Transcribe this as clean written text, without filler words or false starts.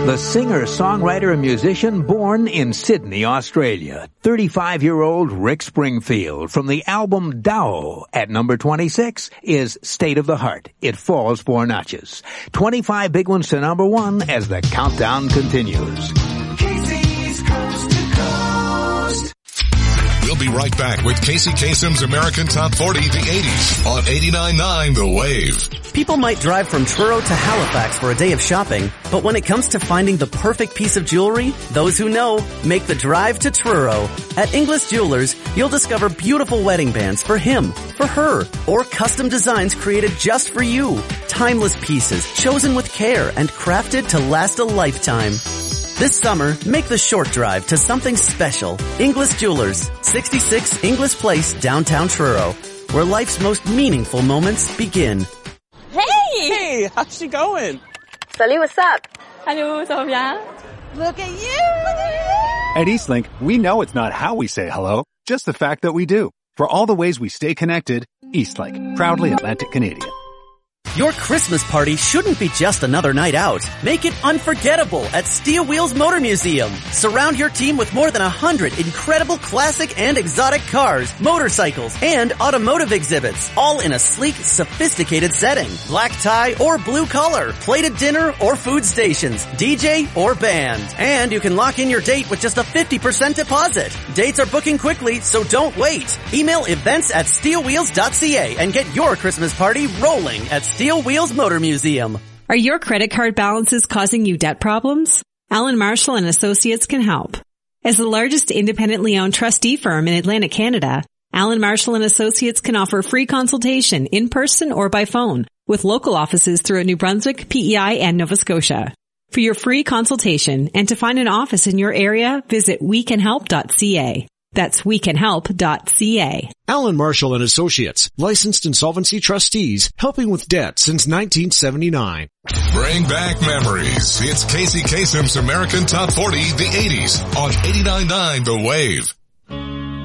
The singer, songwriter, and musician born in Sydney, Australia. 35-year-old Rick Springfield from the album Dao at number 26 is State of the Heart. It falls 4 notches. 25 big ones to number 1 as the countdown continues. Casey's Coast to Coast. We'll be right back with Casey Kasem's American Top 40, the 80s on 89.9 The Wave. People might drive from Truro to Halifax for a day of shopping, but when it comes to finding the perfect piece of jewelry, those who know make the drive to Truro. At Inglis Jewelers, you'll discover beautiful wedding bands for him, for her, or custom designs created just for you. Timeless pieces chosen with care and crafted to last a lifetime. This summer, make the short drive to something special. Inglis Jewelers, 66 Inglis Place, downtown Truro, where life's most meaningful moments begin. Hey, how's she going? Salut, what's up? Hello, ça va bien? Look at you! At Eastlink, we know it's not how we say hello, just the fact that we do. For all the ways we stay connected, Eastlink, proudly Atlantic Canadian. Your Christmas party shouldn't be just another night out. Make it unforgettable at Steel Wheels Motor Museum. Surround your team with more than 100 incredible classic and exotic cars, motorcycles, and automotive exhibits, all in a sleek, sophisticated setting. Black tie or blue collar, plated dinner or food stations, DJ or band. And you can lock in your date with just a 50% deposit. Dates are booking quickly, so don't wait. Email events@steelwheels.ca and get your Christmas party rolling at Steel Wheels Motor Museum. Are your credit card balances causing you debt problems? Allen Marshall and Associates can help. As the largest independently owned trustee firm in Atlantic Canada, Allen Marshall and Associates can offer free consultation in person or by phone with local offices throughout New Brunswick, PEI, and Nova Scotia. For your free consultation and to find an office in your area, visit wecanhelp.ca. That's wecanhelp.ca. Allen Marshall and Associates, licensed insolvency trustees, helping with debt since 1979. Bring back memories. It's Casey Kasem's American Top 40, the 80s on 89.9 The Wave.